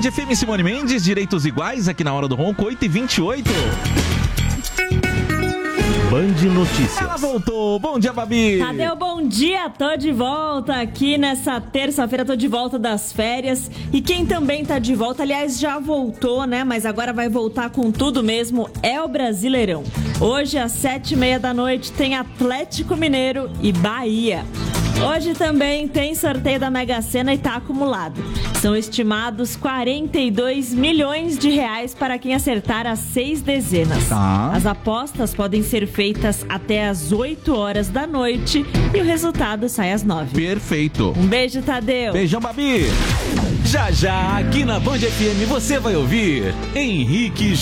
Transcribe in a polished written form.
FM, Simone Mendes, direitos iguais aqui na Hora do Ronco, 8h28. Band Notícias. Ela voltou. Bom dia, Babi. Tadeu, bom dia. Tô de volta aqui nessa terça-feira. Tô de volta das férias. E quem também tá de volta, aliás, já voltou, né? Mas agora vai voltar com tudo mesmo. É o Brasileirão. Hoje, às 7h30 da noite, tem Atlético Mineiro e Bahia. Hoje também tem sorteio da Mega Sena e tá acumulado. São estimados 42 milhões de reais para quem acertar as 6 dezenas. Tá. As apostas podem ser feitas até às 8 horas da noite e o resultado sai às 9. Perfeito. Um beijo, Tadeu. Beijão, Babi. Já já, aqui na Band FM, você vai ouvir Henrique